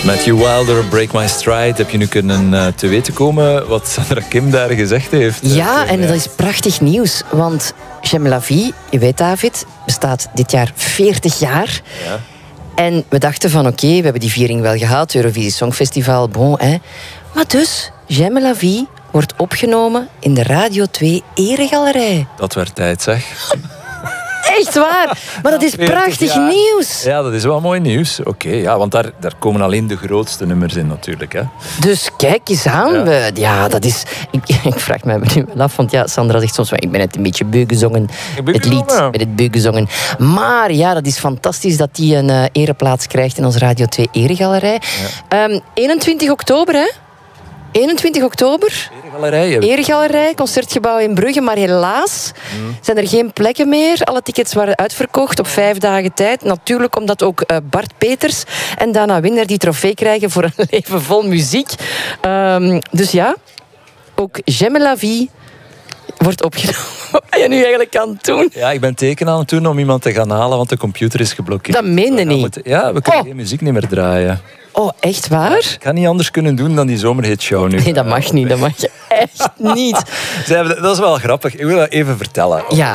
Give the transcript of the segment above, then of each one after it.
Matthew Wilder, Break My Stride. Heb je nu kunnen te weten komen wat Sandra Kim daar gezegd heeft? Ja, en dat is prachtig nieuws. Want J'aime la vie, je weet David, bestaat dit jaar 40 jaar. Ja. En we dachten van oké, we hebben die viering wel gehad. Eurovisie Songfestival, bon, hè. Maar dus, J'aime la vie wordt opgenomen in de Radio 2 Eregalerij. Dat werd tijd, zeg. Echt waar, maar dat is 40 prachtig jaar. nieuws. Ja, dat is wel mooi nieuws. Oké, ja, want daar komen alleen de grootste nummers in natuurlijk. Hè. Dus kijk eens aan. Ja. Ja, dat is... Ik vraag me nu wel af, want ja, Sandra zegt soms... Ik ben net een beetje beu gezongen. Het lied met het beu gezongen. Maar ja, dat is fantastisch dat die een ereplaats krijgt in onze Radio 2 Eregalerij. Ja. 21 oktober, hè? 21 oktober. Eregalerij, Concertgebouw in Brugge. Maar helaas zijn er geen plekken meer. Alle tickets waren uitverkocht op 5 dagen tijd. Natuurlijk omdat ook Bart Peters en Dana Winder die trofee krijgen voor een leven vol muziek. Dus ja, ook J'aime la vie wordt opgenomen. Wat ben je nu eigenlijk aan het doen? Ja, ik ben teken aan het doen om iemand te gaan halen, want de computer is geblokkeerd. Dat meende niet. Ja, we kunnen geen muziek niet meer draaien. Oh, echt waar? Ik ga niet anders kunnen doen dan die zomerhitshow nu. Nee, dat mag niet. Dat mag je echt niet. Dat is wel grappig. Ik wil dat even vertellen. Ja.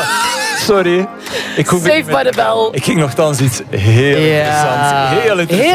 Sorry. Save by the bell. Ik ging nogthans iets heel interessants. Heel interessant.